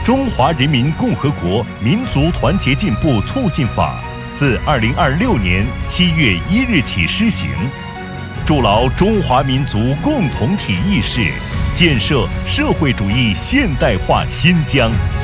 中华人民共和国民族团结进步促进法》自2026年7月1日起施行，筑牢中华民族共同体意识，建设社会主义现代化新疆。